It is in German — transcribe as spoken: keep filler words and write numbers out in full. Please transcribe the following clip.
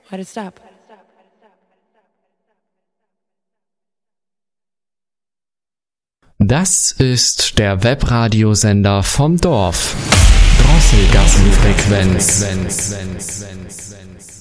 Why'd it stop? Das ist der Webradiosender vom Dorf. Drosselgassenfrequenz.